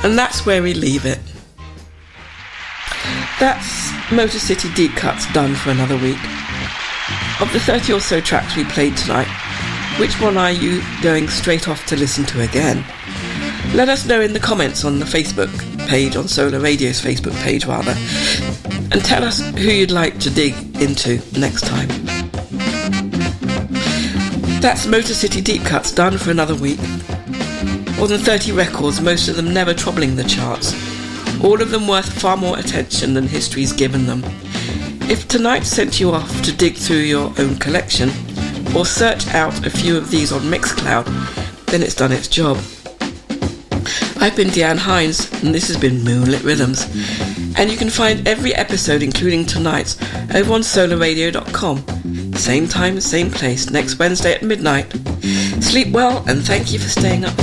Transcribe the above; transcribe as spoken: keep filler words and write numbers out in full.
And that's where we leave it. That's Motor City Deep Cuts done for another week. Of the thirty or so tracks we played tonight, which one are you going straight off to listen to again? Let us know in the comments on the Facebook page, on Solar Radio's Facebook page rather, and tell us who you'd like to dig into next time. That's Motor City Deep Cuts done for another week. More than thirty records, most of them never troubling the charts. All of them worth far more attention than history's given them. If tonight sent you off to dig through your own collection, or search out a few of these on Mixcloud, then it's done its job. I've been Deanne Hines, and this has been Moonlit Rhythms. And you can find every episode, including tonight's, over on solar radio dot com. Same time, same place, next Wednesday at midnight. Sleep well, and thank you for staying up